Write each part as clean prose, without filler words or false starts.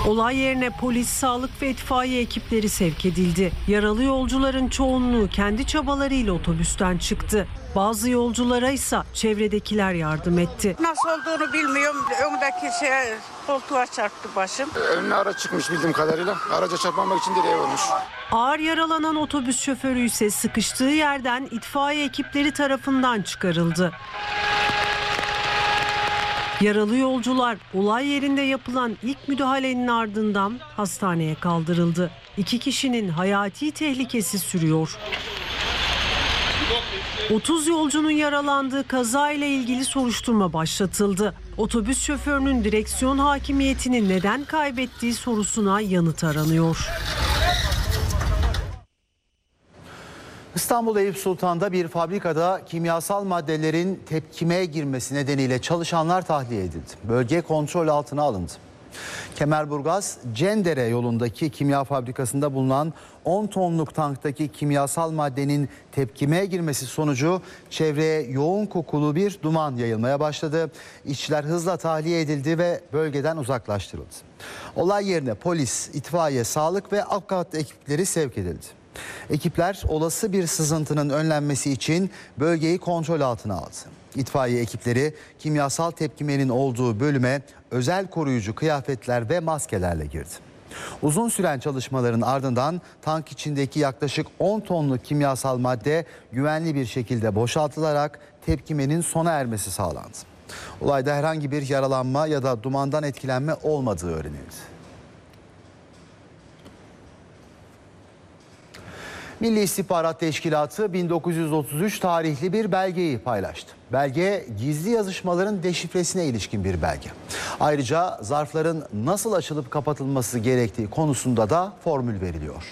Olay yerine polis, sağlık ve itfaiye ekipleri sevk edildi. Yaralı yolcuların çoğunluğu kendi çabalarıyla otobüsten çıktı. Bazı yolculara ise çevredekiler yardım etti. Nasıl olduğunu bilmiyorum. Öndeki koltuğa çarptı başım. Önüne araç çıkmış bildiğim kadarıyla. Araca çarpmamak için direğe vurmuş. Ağır yaralanan otobüs şoförü ise sıkıştığı yerden itfaiye ekipleri tarafından çıkarıldı. Yaralı yolcular olay yerinde yapılan ilk müdahalenin ardından hastaneye kaldırıldı. 2 kişinin hayati tehlikesi sürüyor. 30 yolcunun yaralandığı kaza ile ilgili soruşturma başlatıldı. Otobüs şoförünün direksiyon hakimiyetini neden kaybettiği sorusuna yanıt aranıyor. İstanbul Eyüp Sultan'da bir fabrikada kimyasal maddelerin tepkimeye girmesi nedeniyle çalışanlar tahliye edildi. Bölge kontrol altına alındı. Kemerburgaz Cendere yolundaki kimya fabrikasında bulunan 10 tonluk tanktaki kimyasal maddenin tepkimeye girmesi sonucu çevreye yoğun kokulu bir duman yayılmaya başladı. İşçiler hızla tahliye edildi ve bölgeden uzaklaştırıldı. Olay yerine polis, itfaiye, sağlık ve AFAD ekipleri sevk edildi. Ekipler olası bir sızıntının önlenmesi için bölgeyi kontrol altına aldı. İtfaiye ekipleri kimyasal tepkimenin olduğu bölüme özel koruyucu kıyafetler ve maskelerle girdi. Uzun süren çalışmaların ardından tank içindeki yaklaşık 10 tonluk kimyasal madde güvenli bir şekilde boşaltılarak tepkimenin sona ermesi sağlandı. Olayda herhangi bir yaralanma ya da dumandan etkilenme olmadığı öğrenildi. Milli İstihbarat Teşkilatı 1933 tarihli bir belgeyi paylaştı. Belge gizli yazışmaların deşifresine ilişkin bir belge. Ayrıca zarfların nasıl açılıp kapatılması gerektiği konusunda da formül veriliyor.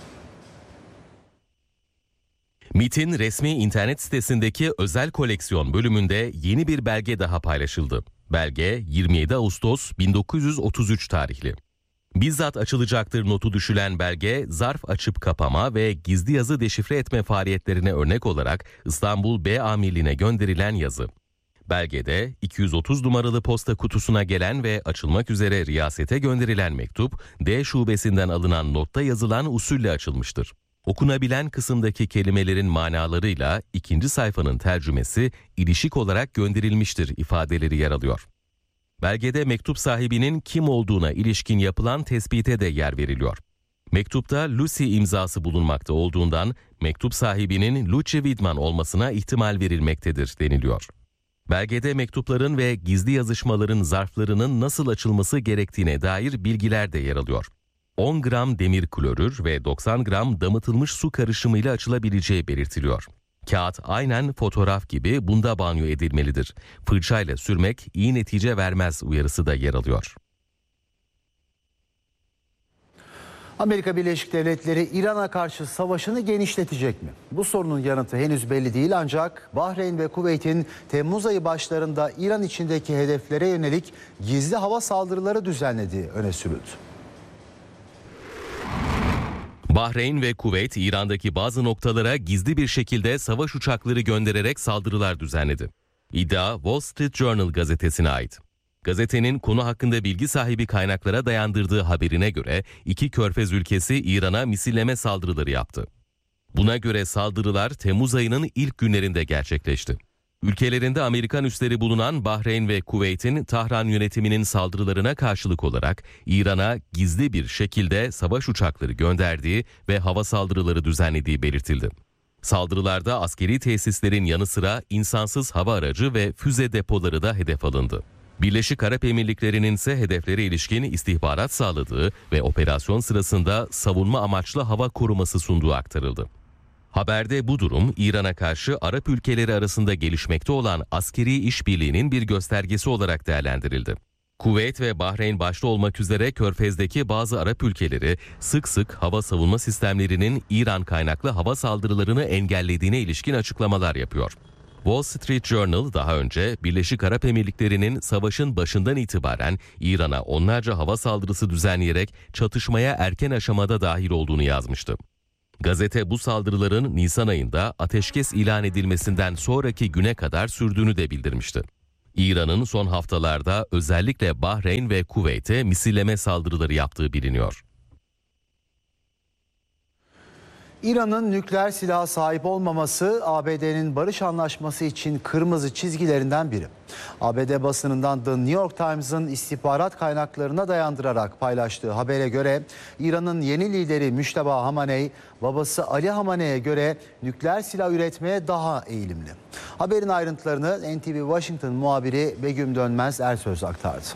MİT'in resmi internet sitesindeki özel koleksiyon bölümünde yeni bir belge daha paylaşıldı. Belge 27 Ağustos 1933 tarihli. Bizzat açılacaktır notu düşülen belge, zarf açıp kapama ve gizli yazı deşifre etme faaliyetlerine örnek olarak İstanbul B Amirliğine gönderilen yazı. Belgede 230 numaralı posta kutusuna gelen ve açılmak üzere riyasete gönderilen mektup, D şubesinden alınan notta yazılan usulle açılmıştır. Okunabilen kısımdaki kelimelerin manalarıyla ikinci sayfanın tercümesi ilişik olarak gönderilmiştir ifadeleri yer alıyor. Belgede mektup sahibinin kim olduğuna ilişkin yapılan tespite de yer veriliyor. Mektupta Lucy imzası bulunmakta olduğundan mektup sahibinin Lucy Widman olmasına ihtimal verilmektedir deniliyor. Belgede mektupların ve gizli yazışmaların zarflarının nasıl açılması gerektiğine dair bilgiler de yer alıyor. 10 gram demir klorür ve 90 gram damıtılmış su karışımıyla açılabileceği belirtiliyor. Kağıt aynen fotoğraf gibi bunda banyo edilmelidir. Fırçayla sürmek iyi netice vermez uyarısı da yer alıyor. Amerika Birleşik Devletleri İran'a karşı savaşını genişletecek mi? Bu sorunun yanıtı henüz belli değil ancak Bahreyn ve Kuveyt'in Temmuz ayı başlarında İran içindeki hedeflere yönelik gizli hava saldırıları düzenlediği öne sürüldü. Bahreyn ve Kuveyt, İran'daki bazı noktalara gizli bir şekilde savaş uçakları göndererek saldırılar düzenledi. İddia Wall Street Journal gazetesine ait. Gazetenin konu hakkında bilgi sahibi kaynaklara dayandırdığı haberine göre 2 körfez ülkesi İran'a misilleme saldırıları yaptı. Buna göre saldırılar Temmuz ayının ilk günlerinde gerçekleşti. Ülkelerinde Amerikan üsleri bulunan Bahreyn ve Kuveyt'in Tahran yönetiminin saldırılarına karşılık olarak İran'a gizli bir şekilde savaş uçakları gönderdiği ve hava saldırıları düzenlediği belirtildi. Saldırılarda askeri tesislerin yanı sıra insansız hava aracı ve füze depoları da hedef alındı. Birleşik Arap Emirlikleri'nin ise hedeflere ilişkin istihbarat sağladığı ve operasyon sırasında savunma amaçlı hava koruması sunduğu aktarıldı. Haberde bu durum İran'a karşı Arap ülkeleri arasında gelişmekte olan askeri işbirliğinin bir göstergesi olarak değerlendirildi. Kuveyt ve Bahreyn başta olmak üzere Körfez'deki bazı Arap ülkeleri sık sık hava savunma sistemlerinin İran kaynaklı hava saldırılarını engellediğine ilişkin açıklamalar yapıyor. Wall Street Journal daha önce Birleşik Arap Emirlikleri'nin savaşın başından itibaren İran'a onlarca hava saldırısı düzenleyerek çatışmaya erken aşamada dahil olduğunu yazmıştı. Gazete bu saldırıların Nisan ayında ateşkes ilan edilmesinden sonraki güne kadar sürdüğünü de bildirmişti. İran'ın son haftalarda özellikle Bahreyn ve Kuveyt'e misilleme saldırıları yaptığı biliniyor. İran'ın nükleer silaha sahip olmaması ABD'nin barış anlaşması için kırmızı çizgilerinden biri. ABD basınından The New York Times'ın istihbarat kaynaklarına dayandırarak paylaştığı habere göre İran'ın yeni lideri Müşteba Hamaney, babası Ali Hamaney'e göre nükleer silah üretmeye daha eğilimli. Haberin ayrıntılarını NTV Washington muhabiri Begüm Dönmez Ersöz aktardı.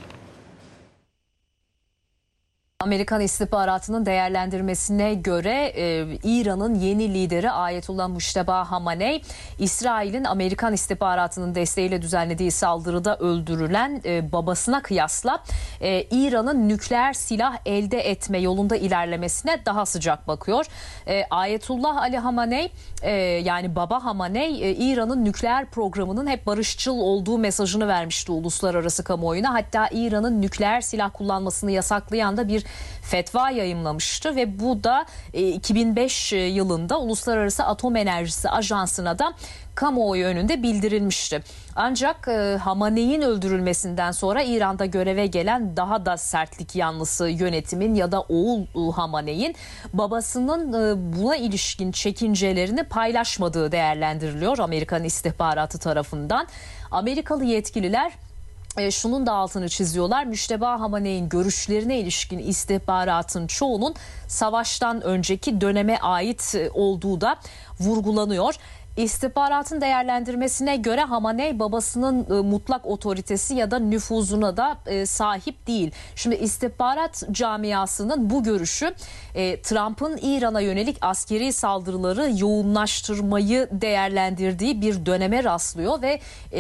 Amerikan istihbaratının değerlendirmesine göre İran'ın yeni lideri Ayetullah Müşteba Hamaney, İsrail'in Amerikan istihbaratının desteğiyle düzenlediği saldırıda öldürülen babasına kıyasla İran'ın nükleer silah elde etme yolunda ilerlemesine daha sıcak bakıyor. Ayetullah Ali Hamaney, yani baba Hamaney, İran'ın nükleer programının hep barışçıl olduğu mesajını vermişti uluslararası kamuoyuna. Hatta İran'ın nükleer silah kullanmasını yasaklayan da bir fetva yayımlamıştı ve bu da 2005 yılında Uluslararası Atom Enerjisi Ajansı'na da kamuoyu önünde bildirilmişti. Ancak Hamaney'in öldürülmesinden sonra İran'da göreve gelen daha da sertlik yanlısı yönetimin ya da oğul Hamaney'in babasının buna ilişkin çekincelerini paylaşmadığı değerlendiriliyor Amerikan istihbaratı tarafından. Amerikalı yetkililer şunun da altını çiziyorlar. Müşteba Hamaney'in görüşlerine ilişkin istihbaratın çoğunun savaştan önceki döneme ait olduğu da vurgulanıyor. İstihbaratın değerlendirmesine göre Hamaney babasının mutlak otoritesi ya da nüfuzuna da sahip değil. Şimdi istihbarat camiasının bu görüşü Trump'ın İran'a yönelik askeri saldırıları yoğunlaştırmayı değerlendirdiği bir döneme rastlıyor ve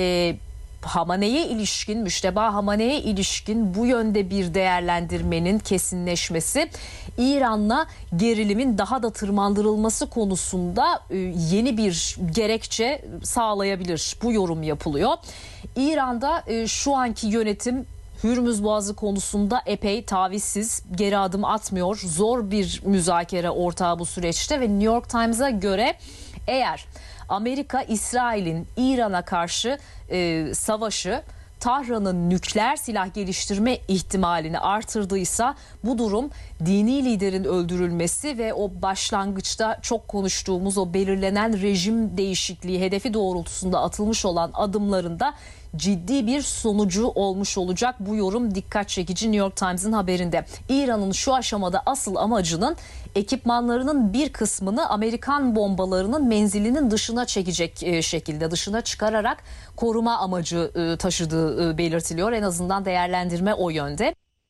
Hamaney'e ilişkin, Müşteba Hamaney'e ilişkin bu yönde bir değerlendirmenin kesinleşmesi İran'la gerilimin daha da tırmandırılması konusunda yeni bir gerekçe sağlayabilir. Bu yorum yapılıyor. İran'da şu anki yönetim Hürmüz Boğazı konusunda epey tavizsiz, geri adım atmıyor. Zor bir müzakere ortağı bu süreçte ve New York Times'a göre eğer Amerika, İsrail'in İran'a karşı savaşı Tahran'ın nükleer silah geliştirme ihtimalini artırdıysa bu durum dini liderin öldürülmesi ve o başlangıçta çok konuştuğumuz o belirlenen rejim değişikliği hedefi doğrultusunda atılmış olan adımlarında ciddi bir sonucu olmuş olacak. Bu yorum dikkat çekici New York Times'ın haberinde. İran'ın şu aşamada asıl amacının ekipmanlarının bir kısmını Amerikan bombalarının menzilinin dışına çekecek şekilde, dışına çıkararak koruma amacı taşıdığı belirtiliyor. En azından değerlendirme o yönde.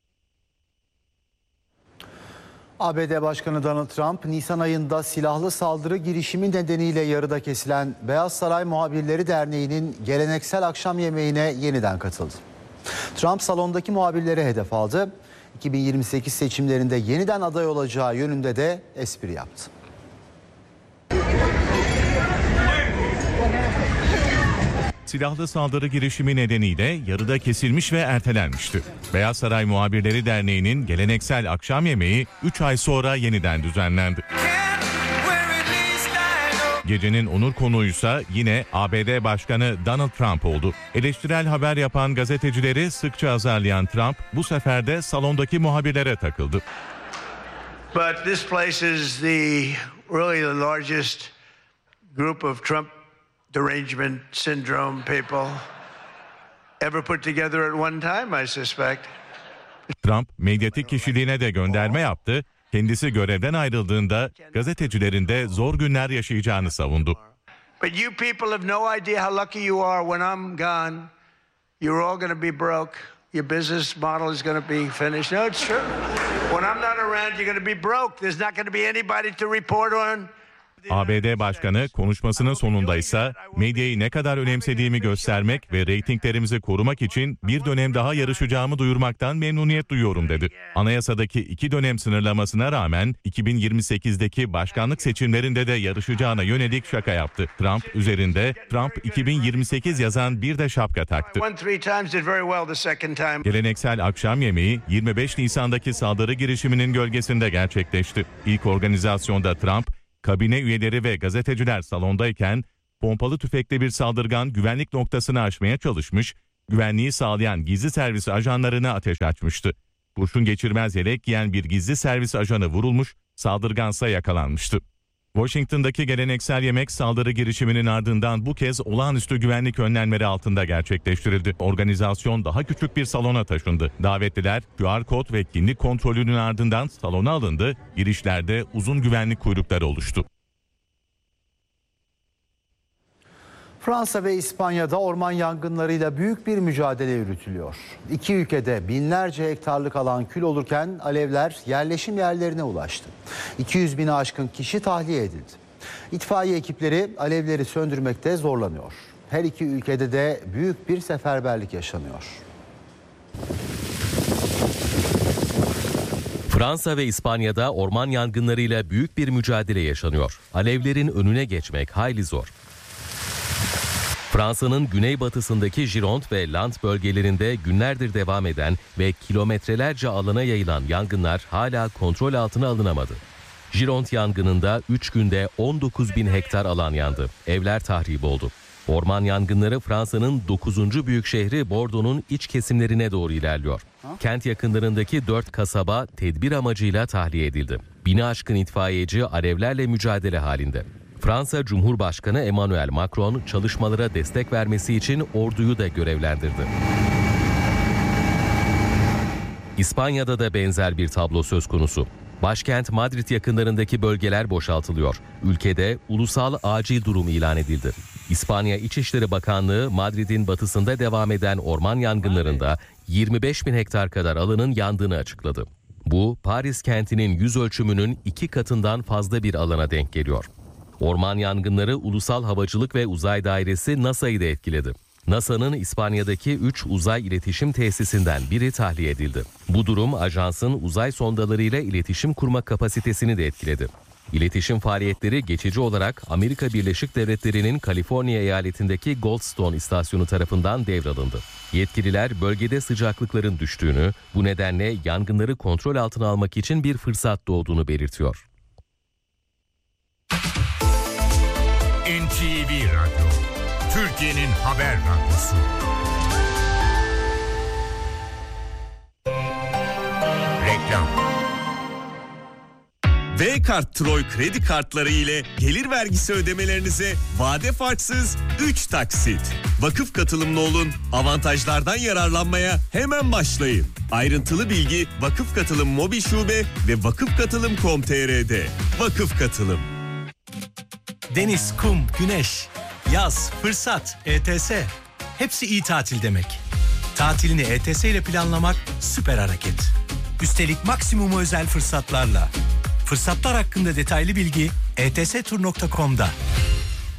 ABD Başkanı Donald Trump, Nisan ayında silahlı saldırı girişimi nedeniyle yarıda kesilen Beyaz Saray Muhabirleri Derneği'nin geleneksel akşam yemeğine yeniden katıldı. Trump salondaki muhabirlere hedef aldı. 2028 seçimlerinde yeniden aday olacağı yönünde de espri yaptı. Silahlı saldırı girişimi nedeniyle yarıda kesilmiş ve ertelenmişti. Beyaz Saray Muhabirleri Derneği'nin geleneksel akşam yemeği 3 ay sonra yeniden düzenlendi. Gecenin onur konuğuysa yine ABD Başkanı Donald Trump oldu. Eleştirel haber yapan gazetecileri sıkça azarlayan Trump bu sefer de salondaki muhabirlere takıldı. But this place is really the largest group of Trump derangement syndrome people ever put together at one time, I suspect. Trump medyatik kişiliğine de gönderme yaptı. Kendisi görevden ayrıldığında gazetecilerin de zor günler yaşayacağını savundu. But you people have no idea how lucky you are when I'm gone. You're all going to be broke. Your business model is going to be finished. No, it's true. When I'm not around, you're going to be broke. There's not going to be anybody to report on. ABD Başkanı konuşmasının sonunda ise medyayı ne kadar önemsediğimi göstermek ve reytinglerimizi korumak için bir dönem daha yarışacağımı duyurmaktan memnuniyet duyuyorum dedi. Anayasadaki 2 dönem sınırlamasına rağmen 2028'deki başkanlık seçimlerinde de yarışacağına yönelik şaka yaptı. Trump üzerinde Trump 2028 yazan bir de şapka taktı. Geleneksel akşam yemeği 25 Nisan'daki saldırı girişiminin gölgesinde gerçekleşti. İlk organizasyonda Trump, kabine üyeleri ve gazeteciler salondayken pompalı tüfekle bir saldırgan güvenlik noktasını aşmaya çalışmış, güvenliği sağlayan gizli servis ajanlarına ateş açmıştı. Kurşun geçirmez yelek giyen bir gizli servis ajanı vurulmuş, saldırgansa yakalanmıştı. Washington'daki geleneksel yemek saldırı girişiminin ardından bu kez olağanüstü güvenlik önlemleri altında gerçekleştirildi. Organizasyon daha küçük bir salona taşındı. Davetliler QR kod ve kimlik kontrolünün ardından salona alındı. Girişlerde uzun güvenlik kuyrukları oluştu. Fransa ve İspanya'da orman yangınlarıyla büyük bir mücadele yürütülüyor. İki ülkede binlerce hektarlık alan kül olurken alevler yerleşim yerlerine ulaştı. 200 bini aşkın kişi tahliye edildi. İtfaiye ekipleri alevleri söndürmekte zorlanıyor. Her iki ülkede de büyük bir seferberlik yaşanıyor. Fransa ve İspanya'da orman yangınlarıyla büyük bir mücadele yaşanıyor. Alevlerin önüne geçmek hayli zor. Fransa'nın güneybatısındaki Gironde ve Land bölgelerinde günlerdir devam eden ve kilometrelerce alana yayılan yangınlar hala kontrol altına alınamadı. Gironde yangınında 3 günde 19 bin hektar alan yandı. Evler tahrip oldu. Orman yangınları Fransa'nın 9. büyük şehri Bordeaux'un iç kesimlerine doğru ilerliyor. Kent yakınlarındaki 4 kasaba tedbir amacıyla tahliye edildi. 1000'i aşkın itfaiyeci alevlerle mücadele halinde. Fransa Cumhurbaşkanı Emmanuel Macron çalışmalara destek vermesi için orduyu da görevlendirdi. İspanya'da da benzer bir tablo söz konusu. Başkent Madrid yakınlarındaki bölgeler boşaltılıyor. Ülkede ulusal acil durum ilan edildi. İspanya İçişleri Bakanlığı Madrid'in batısında devam eden orman yangınlarında 25 bin hektar kadar alanın yandığını açıkladı. Bu Paris kentinin yüz ölçümünün 2 katından fazla bir alana denk geliyor. Orman yangınları Ulusal Havacılık ve Uzay Dairesi NASA'yı da etkiledi. NASA'nın İspanya'daki 3 uzay iletişim tesisinden biri tahliye edildi. Bu durum ajansın uzay sondalarıyla iletişim kurma kapasitesini de etkiledi. İletişim faaliyetleri geçici olarak Amerika Birleşik Devletleri'nin Kaliforniya eyaletindeki Goldstone istasyonu tarafından devralındı. Yetkililer bölgede sıcaklıkların düştüğünü, bu nedenle yangınları kontrol altına almak için bir fırsat doğduğunu belirtiyor. NTV Radyo, Türkiye'nin haber radyosu. Reklam. V-Kart Troy kredi kartları ile gelir vergisi ödemelerinize vade farksız 3 taksit. Vakıf katılımlı olun, avantajlardan yararlanmaya hemen başlayın. Ayrıntılı bilgi Vakıf Katılım Mobil Şube ve vakıfkatılım.com.tr'de. Vakıf Katılım. Deniz, kum, güneş, yaz, fırsat, ETS. Hepsi iyi tatil demek. Tatilini ETS ile planlamak süper hareket. Üstelik maksimum özel fırsatlarla. Fırsatlar hakkında detaylı bilgi etstur.com'da.